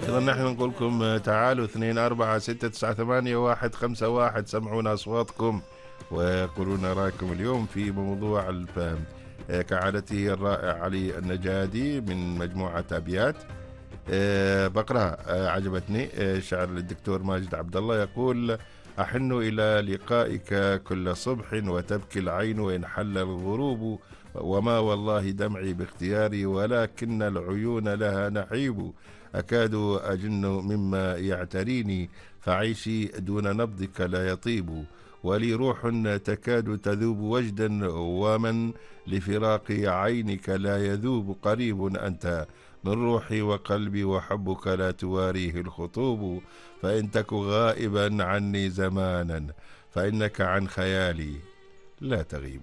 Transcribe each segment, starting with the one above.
أيضا نحن نقول لكم تعالوا 2 4 6 9 8 1 سمعونا أصواتكم وقولوا رأيكم اليوم في موضوع الفهم. كعادته الرائع علي النجادي من مجموعة أبيات بقرأها عجبتني. شعر الدكتور ماجد عبد الله يقول: أحن إلى لقائك كل صبح وتبكي العين وإن حل الغروب، وما والله دمعي باختياري ولكن العيون لها نحيب، أكاد أجن مما يعتريني فعيشي دون نبضك لا يطيب، ولي روح تكاد تذوب وجدا ومن لفراق عينك لا يذوب، قريب أنت من روحي وقلبي وحبك لا تواريه الخطوب، فإن تك غائبا عني زمانا فإنك عن خيالي لا تغيب.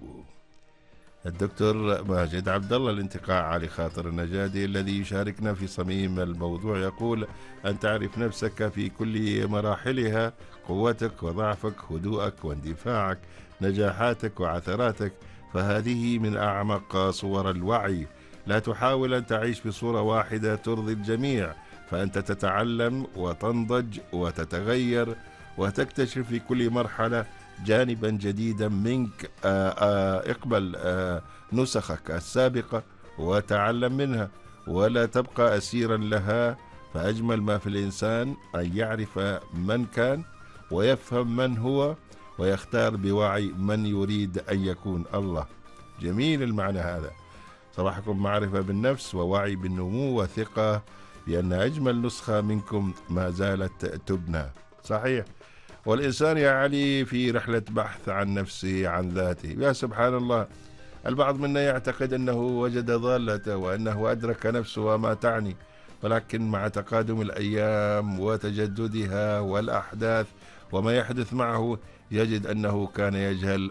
الدكتور ماجد عبد الله الانتقاء علي خاطر النجادي الذي يشاركنا في صميم الموضوع يقول: أن تعرف نفسك في كل مراحلها، قوتك وضعفك، هدوءك واندفاعك، نجاحاتك وعثراتك، فهذه من أعمق صور الوعي. لا تحاول أن تعيش بصورة واحدة ترضي الجميع، فأنت تتعلم وتنضج وتتغير وتكتشف في كل مرحلة جانبا جديدا منك. اقبل نسخك السابقة وتعلم منها ولا تبقى أسيرا لها، فأجمل ما في الإنسان أن يعرف من كان ويفهم من هو ويختار بوعي من يريد أن يكون. الله، جميل المعنى هذا. صباحكم معرفة بالنفس ووعي بالنمو وثقة بأن أجمل نسخة منكم ما زالت تبنى. صحيح، والإنسان يا علي في رحلة بحث عن نفسه عن ذاته. يا سبحان الله، البعض منا يعتقد أنه وجد ضالته وأنه أدرك نفسه وما تعني، ولكن مع تقادم الأيام وتجددها والأحداث وما يحدث معه يجد أنه كان يجهل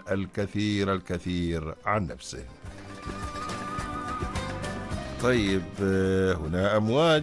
الكثير عن نفسه. طيب، هنا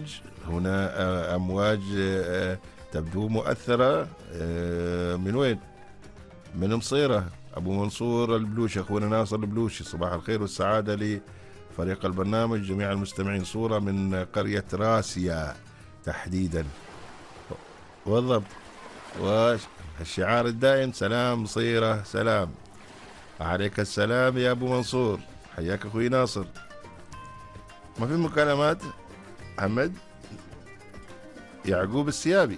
أمواج تبدو مؤثرة. من وين؟ من مصيرة. أبو منصور البلوشي، أخونا ناصر البلوشي، صباح الخير والسعادة لفريق البرنامج جميع المستمعين. صورة من قرية راسيا تحديدا بالضبط، والشعار الدائم: سلام مصيرة سلام. عليك السلام يا أبو منصور، حياك أخوي ناصر. ما في مكالمات؟ محمد يعقوب السيابي.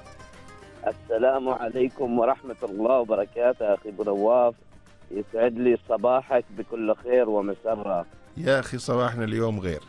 السلام عليكم ورحمة الله وبركاته أخي أبو نواف، يسعد لي صباحك بكل خير ومسرة. يا أخي صباحنا اليوم غير،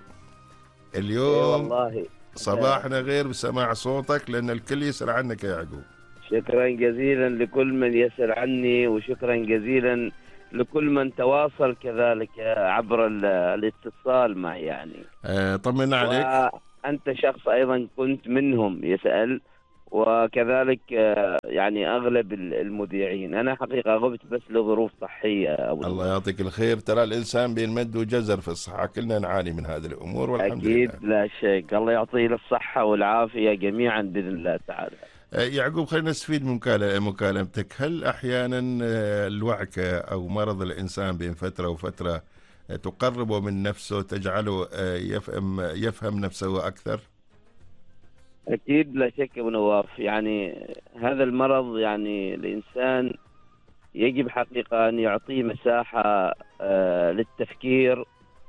اليوم والله صباحنا غير بسماع صوتك، لأن الكل يسأل عنك يا يعقوب. شكرا جزيلا لكل من يسأل عني، وشكرا جزيلا لكل من تواصل كذلك عبر الاتصال معي يعني. طمنا عليك. وأنت شخص أيضا كنت منهم يسأل، وكذلك يعني أغلب المذيعين. أنا حقيقة غبت بس لظروف صحية أبو الله يعطيك الخير. ترى الإنسان بين مد وجزر في الصحة، كلنا نعاني من هذه الأمور والحمد لله. أكيد لا شك، الله يعطيه الصحة والعافية جميعا بإذن الله تعالى. يعقوب، خلينا نستفيد من مكالمتك. هل أحيانا الوعكة أو مرض الإنسان بين فترة وفترة تقربه من نفسه، تجعله يفهم نفسه أكثر؟ أكيد لا شك أبو نواف، يعني هذا المرض يعني الإنسان يجب حقيقة أن يعطيه مساحة للتفكير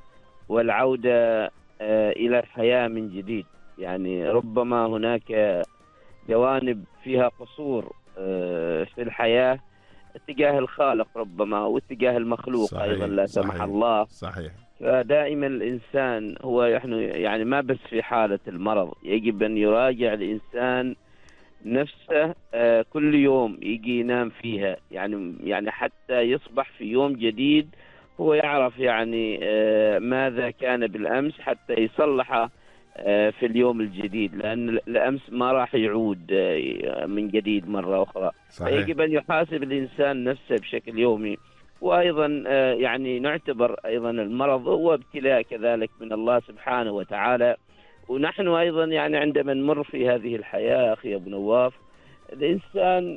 والعودة إلى الحياة من جديد. يعني ربما هناك جوانب فيها قصور في الحياة اتجاه الخالق ربما واتجاه المخلوق. صحيح، أيضا لا سمح الله. صحيح. فدائما الإنسان هو يعني ما بس في حالة المرض، يجب أن يراجع الإنسان نفسه كل يوم يجي ينام فيها، يعني حتى يصبح في يوم جديد هو يعرف يعني ماذا كان بالأمس حتى يصلحه في اليوم الجديد، لأن الأمس ما راح يعود من جديد مرة أخرى. صحيح. فيجب أن يحاسب الإنسان نفسه بشكل يومي. وأيضا يعني نعتبر أيضا المرض هو ابتلاء كذلك من الله سبحانه وتعالى. ونحن أيضا يعني عندما نمر في هذه الحياة أخي أبو نواف، الإنسان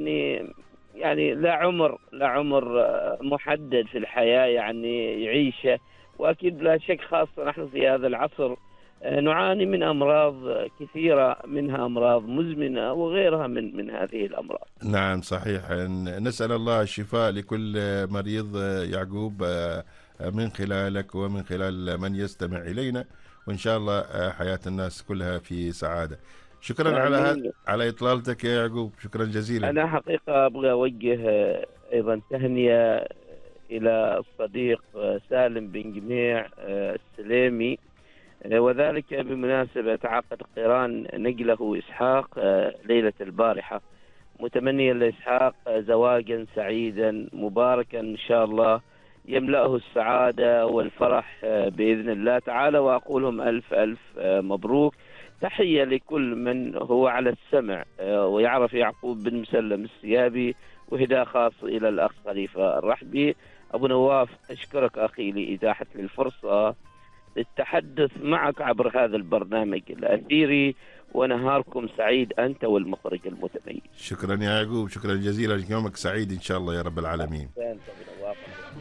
يعني لا عمر محدد في الحياة يعني يعيشه. وأكيد لا شك خاصة نحن في هذا العصر نعاني من أمراض كثيرة، منها أمراض مزمنة وغيرها من هذه الأمراض. نعم صحيح. نسأل الله الشفاء لكل مريض يعقوب، من خلالك ومن خلال من يستمع إلينا، وإن شاء الله حياة الناس كلها في سعادة. شكرا آمين. على إطلالتك يا يعقوب، شكرا جزيلا. أنا حقيقة أبغى أوجه أيضا تهنئة إلى الصديق سالم بن جميع السليمي، وذلك بمناسبة عقد قران نقله إسحاق ليلة البارحة، متمنيا لإسحاق زواجا سعيدا مباركا إن شاء الله يملأه السعادة والفرح بإذن الله تعالى، وأقولهم ألف ألف مبروك. تحية لكل من هو على السمع ويعرف يعقوب بن مسلم السيابي، وهداء خاص إلى الأخ خليفة الرحبي. أبو نواف، أشكرك أخي لإتاحة لي الفرصة للتحدث معك عبر هذا البرنامج الأثيري، ونهاركم سعيد أنت والمخرج المتميز. شكرا يا يعقوب، شكرا جزيلا، يومك سعيد إن شاء الله يا رب العالمين.